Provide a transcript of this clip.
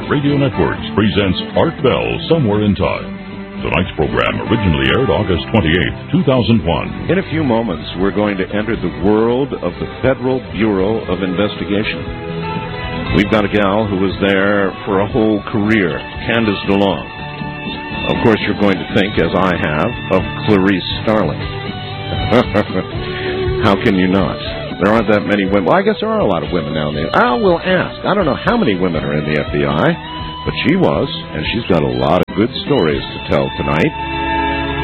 Radio Networks presents Art Bell Somewhere in Time. Tonight's program originally aired August 28, 2001. In a few moments, we're going to enter the world of the Federal Bureau of Investigation. We've got a gal who was there for a whole career, Candace DeLong. Of course, you're going to think, as I have, of Clarice Starling. How can you not? There aren't that many women. Well, I guess there are a lot of women down there. We'll ask. I don't know how many women are in the FBI, but she was, and she's got a lot of good stories to tell tonight.